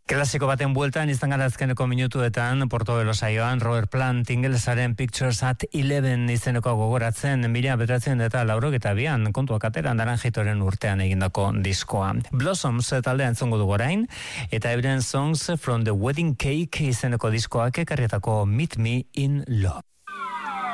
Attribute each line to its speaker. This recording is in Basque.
Speaker 1: Klasiko baten bueltan izan gara azkeneko minutuetan Portobelo saioan Robert Plant ingelesaren Pictures at 11 izeneko gogoratzen 1982an kontuak atera Naranjitoren urtean egindako diskoa. Blossoms taldea entzungo dugu orain eta euren Songs from the Wedding Cake izeneko diskoak ekarrietako Meet Me in Love.